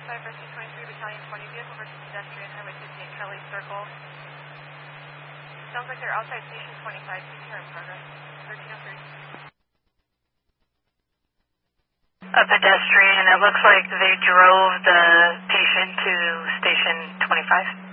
5 Rescue 23, Battalion 20, vehicle versus pedestrian, Highway 58, Kelly Circle. Sounds like they're outside Station 25, CPR in progress. 1303. A pedestrian, it looks like they drove the patient to Station 25.